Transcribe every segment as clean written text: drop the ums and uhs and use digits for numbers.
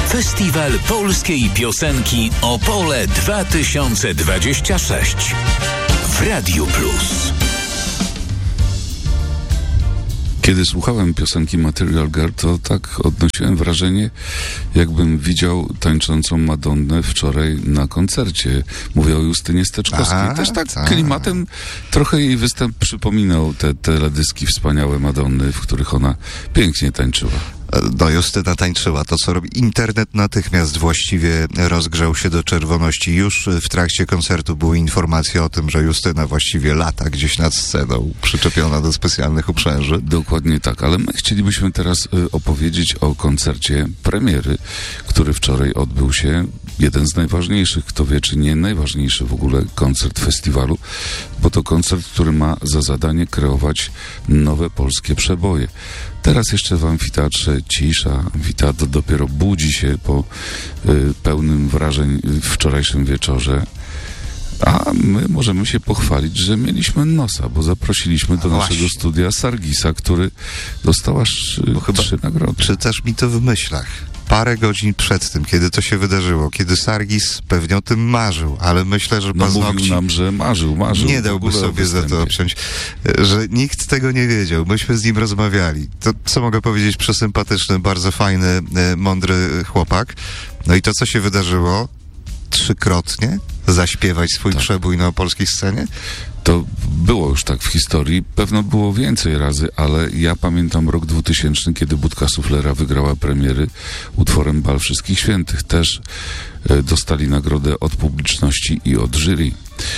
Festiwal Polskiej Piosenki Opole 2026 w Radiu Plus. Kiedy słuchałem piosenki Material Girl, to tak odnosiłem wrażenie, jakbym widział tańczącą Madonnę wczoraj na koncercie. Mówię o Justynie Steczkowskiej. Też tak klimatem trochę jej występ przypominał te teledyski wspaniałe Madonny, w których ona pięknie tańczyła. No, Justyna tańczyła. To, co robi internet, natychmiast właściwie rozgrzał się do czerwoności. Już w trakcie koncertu były informacje o tym, że Justyna właściwie lata gdzieś nad sceną, przyczepiona do specjalnych uprzęży. Dokładnie tak, ale my chcielibyśmy teraz opowiedzieć o koncercie premiery, który wczoraj odbył się. Jeden z najważniejszych, kto wie, czy nie najważniejszy w ogóle koncert festiwalu, bo to koncert, który ma za zadanie kreować nowe polskie przeboje. Teraz jeszcze w amfiteatrze cisza, amfiteatr dopiero budzi się po pełnym wrażeń wczorajszym wieczorze. A my możemy się pochwalić, że mieliśmy nosa, bo zaprosiliśmy do naszego studia Sargisa, który dostał aż 3 nagrody. Czytasz mi to w myślach. Parę godzin przed tym, kiedy to się wydarzyło, kiedy Sargis pewnie o tym marzył, ale myślę, że paznokci... mówił nam, że marzył. Nie dałby sobie za to obciąć, że nikt tego nie wiedział. Myśmy z nim rozmawiali. To, co mogę powiedzieć, przesympatyczny, bardzo fajny, mądry chłopak. No i to, co się wydarzyło, 3-krotnie zaśpiewać swój przebój na polskiej scenie? To było już tak w historii, pewno było więcej razy, ale ja pamiętam rok 2000, kiedy Budka Suflera wygrała premiery utworem Bal Wszystkich Świętych. Też dostali nagrodę od publiczności i od jury.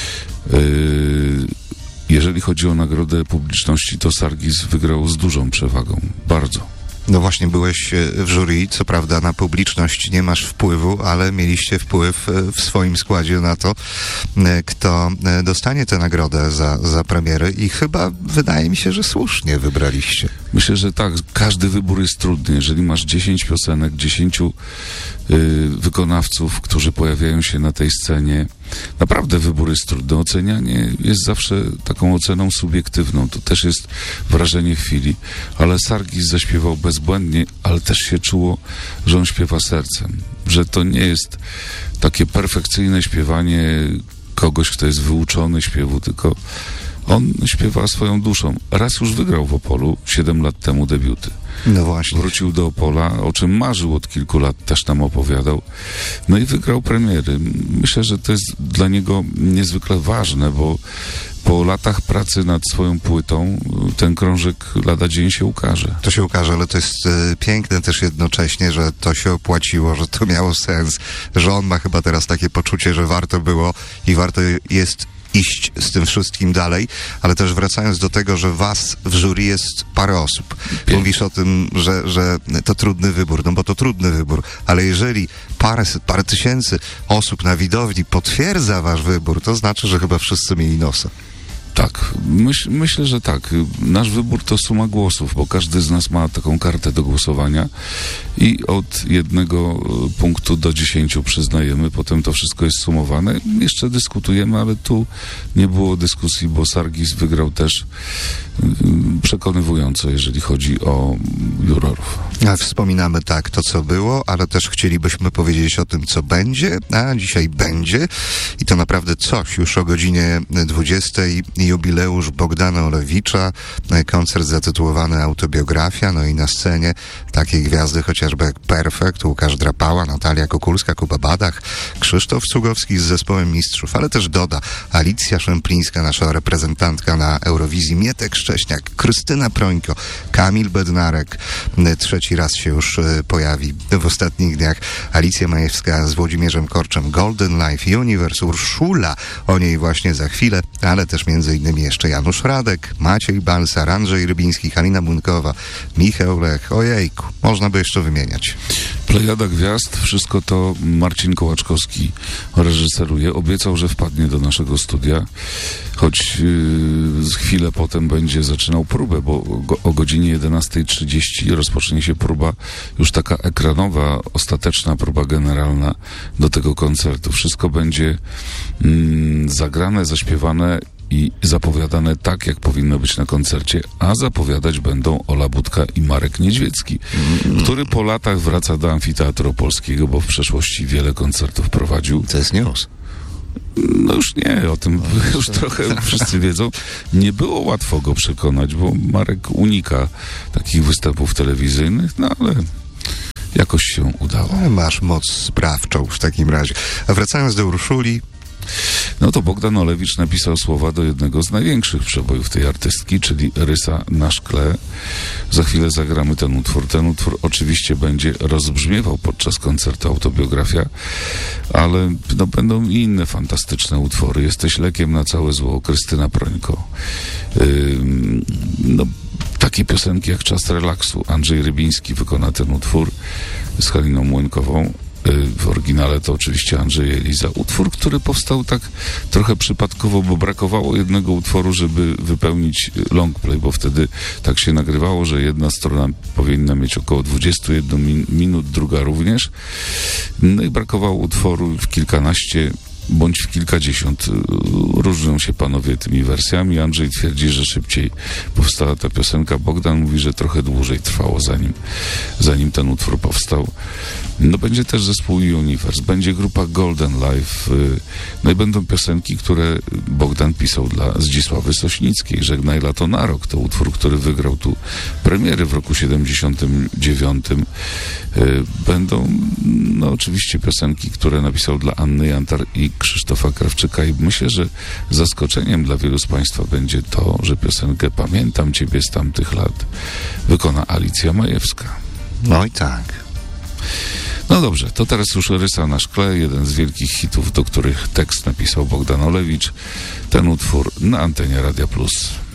Jeżeli chodzi o nagrodę publiczności, to Sargis wygrał z dużą przewagą, bardzo. No właśnie, byłeś w jury, co prawda na publiczność nie masz wpływu, ale mieliście wpływ w swoim składzie na to, kto dostanie tę nagrodę za premiery i chyba wydaje mi się, że słusznie wybraliście. Myślę, że tak. Każdy wybór jest trudny. Jeżeli masz 10 piosenek, 10 wykonawców, którzy pojawiają się na tej scenie, naprawdę wybór jest trudny. Ocenianie jest zawsze taką oceną subiektywną. To też jest wrażenie chwili. Ale Sargis zaśpiewał bezbłędnie, ale też się czuło, że on śpiewa sercem. Że to nie jest takie perfekcyjne śpiewanie kogoś, kto jest wyuczony śpiewu, tylko on śpiewa swoją duszą. Raz już wygrał w Opolu, 7 lat temu debiuty. No właśnie. Wrócił do Opola, o czym marzył od kilku lat, też nam opowiadał. No i wygrał premiery. Myślę, że to jest dla niego niezwykle ważne, bo po latach pracy nad swoją płytą ten krążek lada dzień się ukaże. To się ukaże, ale to jest piękne też jednocześnie, że to się opłaciło, że to miało sens, że on ma chyba teraz takie poczucie, że warto było i warto jest iść z tym wszystkim dalej, ale też wracając do tego, że was w jury jest parę osób. Mówisz o tym, że to trudny wybór, no bo to trudny wybór, ale jeżeli parę tysięcy osób na widowni potwierdza wasz wybór, to znaczy, że chyba wszyscy mieli nosa. Tak, myślę, że tak. Nasz wybór to suma głosów, bo każdy z nas ma taką kartę do głosowania i od 1 punktu do 10 przyznajemy, potem to wszystko jest sumowane. Jeszcze dyskutujemy, ale tu nie było dyskusji, bo Sargis wygrał też przekonywująco, jeżeli chodzi o jurorów. Wspominamy tak to, co było, ale też chcielibyśmy powiedzieć o tym, co będzie, a dzisiaj będzie i to naprawdę coś. Już o godzinie 20 jubileusz Bogdana Olewicza, koncert zatytułowany Autobiografia, no i na scenie takie gwiazdy chociażby jak Perfekt, Łukasz Drapała, Natalia Kukulska, Kuba Badach, Krzysztof Cugowski z zespołem Mistrzów, ale też doda Alicja Szemplińska, nasza reprezentantka na Eurowizji, Mietek Szcześniak, Krystyna Prońko, Kamil Bednarek, 3 raz się już pojawi w ostatnich dniach, Alicja Majewska z Włodzimierzem Korczem, Golden Life, Universe, Urszula, o niej właśnie za chwilę, ale też między innymi jeszcze Janusz Radek, Maciej Balsar, Andrzej Rybiński, Halina Bunkowa, Michał Lech, ojejku, można by jeszcze wymieniać. Plejada gwiazd, wszystko to Marcin Kołaczkowski reżyseruje. Obiecał, że wpadnie do naszego studia, choć chwilę potem będzie zaczynał próbę, bo o godzinie 11:30 rozpocznie się próba, już taka ekranowa, ostateczna próba generalna do tego koncertu. Wszystko będzie zagrane, zaśpiewane i zapowiadane tak, jak powinno być na koncercie, a zapowiadać będą Ola Budka i Marek Niedźwiecki, który po latach wraca do Amfiteatru Opolskiego, bo w przeszłości wiele koncertów prowadził. To jest news. No już nie, o tym już trochę wszyscy wiedzą. Nie było łatwo go przekonać, bo Marek unika takich występów telewizyjnych, no ale jakoś się udało. Masz moc sprawczą w takim razie. A wracając do Urszuli, no to Bogdan Olewicz napisał słowa do jednego z największych przebojów tej artystki, czyli Rysa na szkle. Za chwilę zagramy ten utwór. Ten utwór oczywiście będzie rozbrzmiewał podczas koncertu Autobiografia, ale no, będą i inne fantastyczne utwory. Jesteś lekiem na całe zło, Krystyna Prońko. No, takie piosenki jak Czas relaksu. Andrzej Rybiński wykona ten utwór z Haliną Młynkową. W oryginale to oczywiście Andrzej Eliza. Utwór, który powstał tak trochę przypadkowo, bo brakowało jednego utworu, żeby wypełnić longplay, bo wtedy tak się nagrywało, że jedna strona powinna mieć około 21 minut, druga również. No i brakowało utworu w kilkanaście bądź w kilkadziesiąt. Różnią się panowie tymi wersjami. Andrzej twierdzi, że szybciej powstała ta piosenka. Bogdan mówi, że trochę dłużej trwało, zanim ten utwór powstał. No będzie też zespół Universe, będzie grupa Golden Life, no i będą piosenki, które Bogdan pisał dla Zdzisławy Sośnickiej. Żegnaj lato na rok, to utwór, który wygrał tu premiery w roku 79. Będą, no oczywiście piosenki, które napisał dla Anny Jantar i Krzysztofa Krawczyka i myślę, że zaskoczeniem dla wielu z Państwa będzie to, że piosenkę Pamiętam Ciebie z tamtych lat wykona Alicja Majewska. No i tak. No dobrze, to teraz już Rysa na szkle, jeden z wielkich hitów, do których tekst napisał Bogdan Olewicz. Ten utwór na antenie Radia Plus.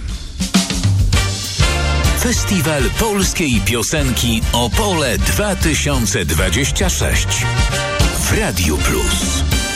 Festiwal Polskiej Piosenki Opole 2026 w Radiu Plus.